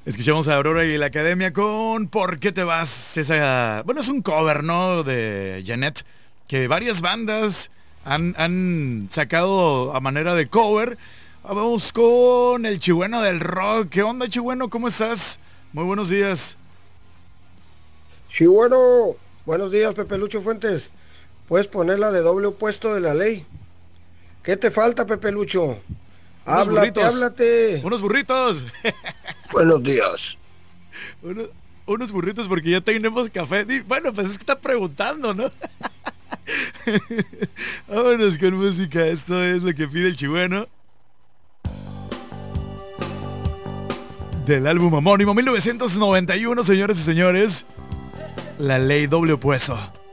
Escuchamos a Aurora y la Academia con ¿Por qué te vas? Bueno, es un cover, ¿no? De Janet, que varias bandas han sacado a manera de cover. Vamos con el Chihueno del Rock. ¿Qué onda, Chihueno? ¿Cómo estás? Muy buenos días. Sí, bueno, buenos días, Pepe Lucho Fuentes. Puedes poner la de doble opuesto de la ley. ¿Qué te falta, Pepe Lucho? Unos Háblate, burritos. háblate. Unos burritos. Buenos días. Unos burritos porque ya tenemos café. Bueno, pues es que está preguntando, ¿no? Vámonos con música. Esto es lo que pide el Chihueno. Del álbum homónimo 1991, señores y señores. La ley doble opuesto.